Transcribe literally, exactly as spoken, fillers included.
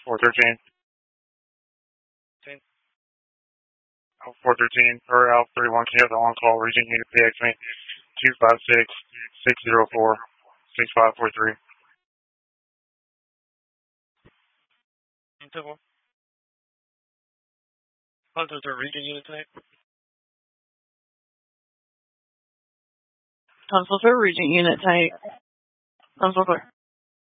four thirteen. Oh, four thirteen, or Alpha thirty-one, can you have the on-call region unit P X me two five six, six zero four, six five four three. What's the region unit type? Console for region unit type. Console for